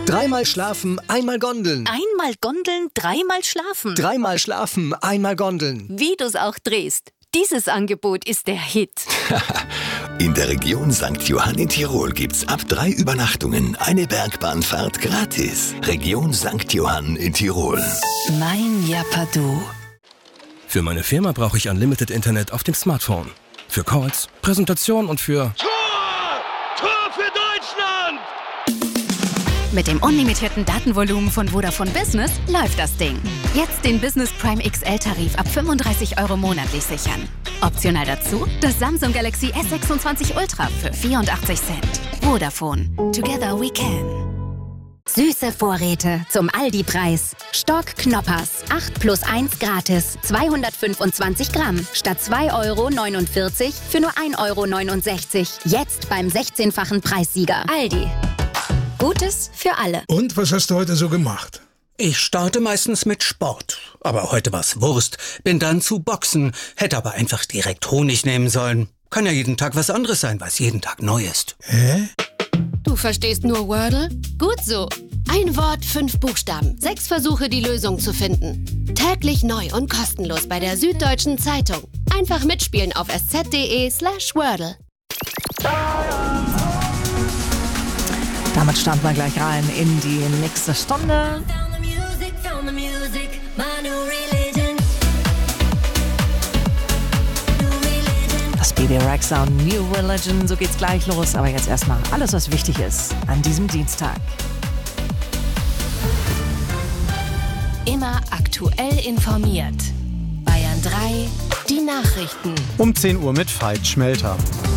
Dreimal schlafen, einmal Gondeln. Einmal Gondeln, dreimal schlafen. Dreimal schlafen, einmal Gondeln. Wie du's auch drehst. Dieses Angebot ist der Hit. In der Region St. Johann in Tirol gibt's ab 3 Übernachtungen eine Bergbahnfahrt gratis. Region St. Johann in Tirol. Mein Japadu. Für meine Firma brauche ich Unlimited Internet auf dem Smartphone. Für Calls, Präsentation und für... Tor für Deutschland! Mit dem unlimitierten Datenvolumen von Vodafone Business läuft das Ding. Jetzt den Business Prime XL-Tarif ab 35 € monatlich sichern. Optional dazu das Samsung Galaxy S26 Ultra für 84 Cent. Vodafone. Together we can. Süße Vorräte zum Aldi-Preis. Stork Knoppers. 8+1 gratis. 225 Gramm. Statt 2,49 € für nur 1,69 €. Jetzt beim 16-fachen Preissieger. Aldi. Gutes für alle. Und was hast du heute so gemacht? Ich starte meistens mit Sport. Aber heute war's Wurst. Bin dann zu Boxen. Hätte aber einfach direkt Honig nehmen sollen. Kann ja jeden Tag was anderes sein, weil es jeden Tag neu ist. Hä? Du verstehst nur Wordle? Gut so. Ein Wort, 5 Buchstaben. 6 Versuche, die Lösung zu finden. Täglich neu und kostenlos bei der Süddeutschen Zeitung. Einfach mitspielen auf sz.de/Wordle. Damit starten wir gleich rein in die nächste Stunde. Das Baby Rexha und New Religion, so geht's gleich los. Aber jetzt erstmal alles, was wichtig ist an diesem Dienstag. Immer aktuell informiert. Bayern 3, die Nachrichten. Um 10 Uhr mit Veit Schmelter.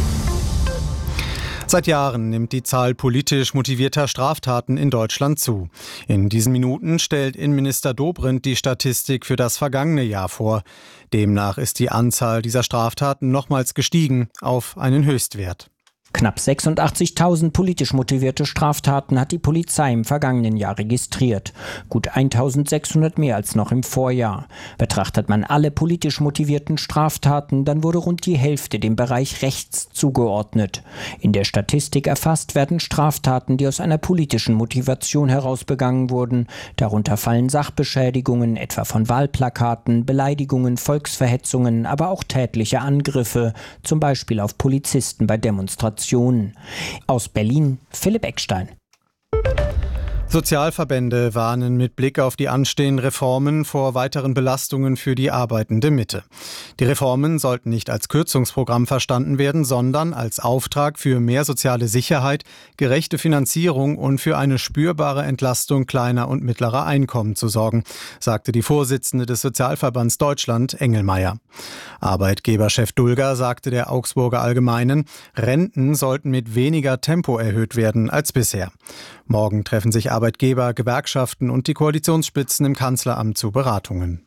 Seit Jahren nimmt die Zahl politisch motivierter Straftaten in Deutschland zu. In diesen Minuten stellt Innenminister Dobrindt die Statistik für das vergangene Jahr vor. Demnach ist die Anzahl dieser Straftaten nochmals gestiegen auf einen Höchstwert. Knapp 86.000 politisch motivierte Straftaten hat die Polizei im vergangenen Jahr registriert. Gut 1.600 mehr als noch im Vorjahr. Betrachtet man alle politisch motivierten Straftaten, dann wurde rund die Hälfte dem Bereich rechts zugeordnet. In der Statistik erfasst werden Straftaten, die aus einer politischen Motivation heraus begangen wurden. Darunter fallen Sachbeschädigungen, etwa von Wahlplakaten, Beleidigungen, Volksverhetzungen, aber auch tätliche Angriffe, zum Beispiel auf Polizisten bei Demonstrationen. Aus Berlin, Philipp Eckstein. Sozialverbände warnen mit Blick auf die anstehenden Reformen vor weiteren Belastungen für die arbeitende Mitte. Die Reformen sollten nicht als Kürzungsprogramm verstanden werden, sondern als Auftrag für mehr soziale Sicherheit, gerechte Finanzierung und für eine spürbare Entlastung kleiner und mittlerer Einkommen zu sorgen, sagte die Vorsitzende des Sozialverbands Deutschland, Engelmeier. Arbeitgeberchef Dulger sagte der Augsburger Allgemeinen, Renten sollten mit weniger Tempo erhöht werden als bisher. Morgen treffen sich Arbeitgeber, Gewerkschaften und die Koalitionsspitzen im Kanzleramt zu Beratungen.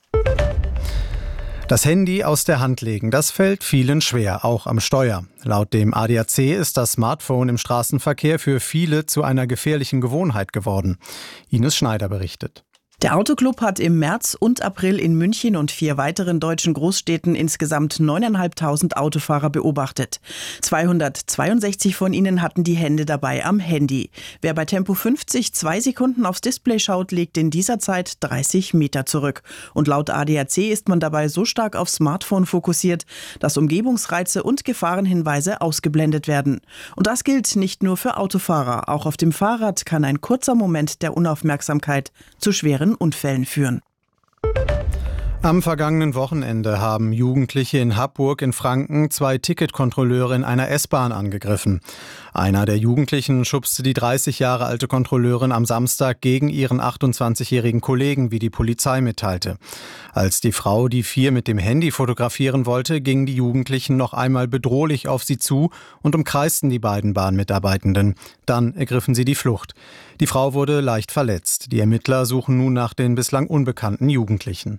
Das Handy aus der Hand legen, das fällt vielen schwer, auch am Steuer. Laut dem ADAC ist das Smartphone im Straßenverkehr für viele zu einer gefährlichen Gewohnheit geworden. Ines Schneider berichtet. Der Autoclub hat im März und April in München und 4 weiteren deutschen Großstädten insgesamt 9.500 Autofahrer beobachtet. 262 von ihnen hatten die Hände dabei am Handy. Wer bei Tempo 50 2 Sekunden aufs Display schaut, legt in dieser Zeit 30 Meter zurück. Und laut ADAC ist man dabei so stark aufs Smartphone fokussiert, dass Umgebungsreize und Gefahrenhinweise ausgeblendet werden. Und das gilt nicht nur für Autofahrer. Auch auf dem Fahrrad kann ein kurzer Moment der Unaufmerksamkeit zu schweren Unfällen führen. Am vergangenen Wochenende haben Jugendliche in Happurg in Franken 2 Ticketkontrolleure in einer S-Bahn angegriffen. Einer der Jugendlichen schubste die 30 Jahre alte Kontrolleurin am Samstag gegen ihren 28-jährigen Kollegen, wie die Polizei mitteilte. Als die Frau die 4 mit dem Handy fotografieren wollte, gingen die Jugendlichen noch einmal bedrohlich auf sie zu und umkreisten die beiden Bahnmitarbeitenden. Dann ergriffen sie die Flucht. Die Frau wurde leicht verletzt. Die Ermittler suchen nun nach den bislang unbekannten Jugendlichen.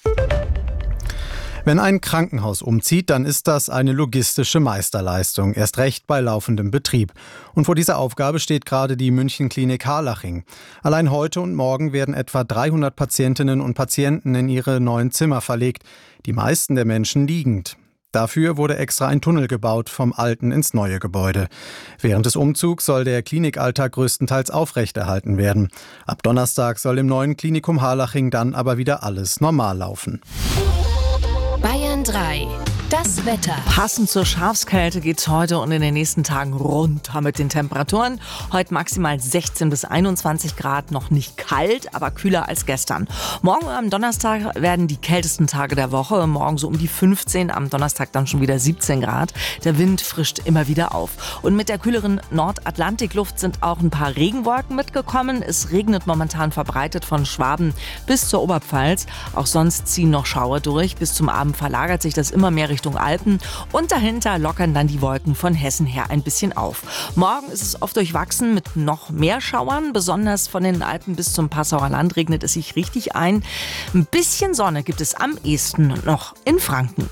Wenn ein Krankenhaus umzieht, dann ist das eine logistische Meisterleistung, erst recht bei laufendem Betrieb. Und vor dieser Aufgabe steht gerade die Münchenklinik Harlaching. Allein heute und morgen werden etwa 300 Patientinnen und Patienten in ihre neuen Zimmer verlegt, die meisten der Menschen liegend. Dafür wurde extra ein Tunnel gebaut vom alten ins neue Gebäude. Während des Umzugs soll der Klinikalltag größtenteils aufrechterhalten werden. Ab Donnerstag soll im neuen Klinikum Harlaching dann aber wieder alles normal laufen. Bayern 3. Das Wetter. Passend zur Schafskälte geht's heute und in den nächsten Tagen runter mit den Temperaturen. Heute maximal 16 bis 21 Grad, noch nicht kalt, aber kühler als gestern. Morgen am Donnerstag werden die kältesten Tage der Woche. Morgen so um die 15, am Donnerstag dann schon wieder 17 Grad. Der Wind frischt immer wieder auf. Und mit der kühleren Nordatlantikluft sind auch ein paar Regenwolken mitgekommen. Es regnet momentan verbreitet von Schwaben bis zur Oberpfalz. Auch sonst ziehen noch Schauer durch. Bis zum Abend verlagert sich das immer mehr Richtung Alpen und dahinter lockern dann die Wolken von Hessen her ein bisschen auf. Morgen ist es oft durchwachsen mit noch mehr Schauern. Besonders von den Alpen bis zum Passauer Land regnet es sich richtig ein. Ein bisschen Sonne gibt es am ehesten noch in Franken.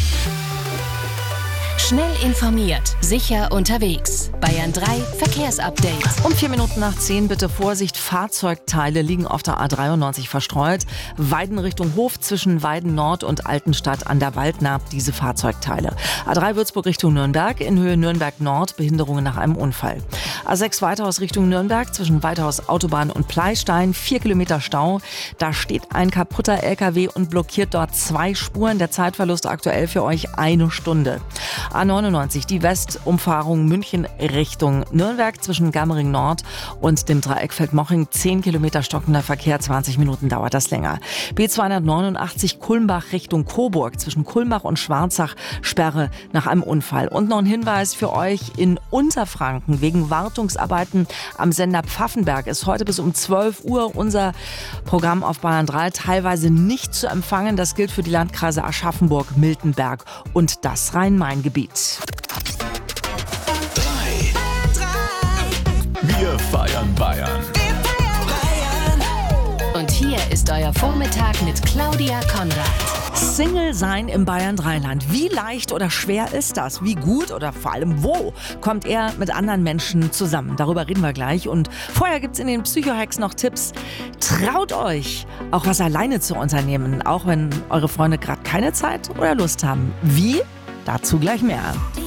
Schnell informiert, sicher unterwegs. Bayern 3 Verkehrsupdate. Um 10:04 bitte Vorsicht, Fahrzeugteile liegen auf der A93 verstreut. Weiden Richtung Hof zwischen Weiden Nord und Altenstadt an der Waldnaab diese Fahrzeugteile. A3 Würzburg Richtung Nürnberg, in Höhe Nürnberg Nord, Behinderungen nach einem Unfall. A6 Weiterhaus Richtung Nürnberg, zwischen Weiterhaus Autobahn und Pleistein, 4 Kilometer Stau. Da steht ein kaputter LKW und blockiert dort 2 Spuren. Der Zeitverlust aktuell für euch 1 Stunde. A99, die Westumfahrung München Richtung Nürnberg zwischen Gammering Nord und dem Dreieck Feldmoching. 10 Kilometer stockender Verkehr, 20 Minuten dauert das länger. B289 Kulmbach Richtung Coburg zwischen Kulmbach und Schwarzach, Sperre nach einem Unfall. Und noch ein Hinweis für euch in Unterfranken wegen Wartungsarbeiten am Sender Pfaffenberg ist heute bis um 12 Uhr unser Programm auf Bayern 3 teilweise nicht zu empfangen. Das gilt für die Landkreise Aschaffenburg, Miltenberg und das Rhein-Main-Gebiet. Wir feiern Bayern. Und hier ist euer Vormittag mit Claudia Konrad. Single sein im Bayern-3-Land. Wie leicht oder schwer ist das? Wie gut oder vor allem wo kommt er mit anderen Menschen zusammen? Darüber reden wir gleich. Und vorher gibt's in den Psycho-Hacks noch Tipps. Traut euch, auch was alleine zu unternehmen, auch wenn eure Freunde gerade keine Zeit oder Lust haben. Wie? Dazu gleich mehr.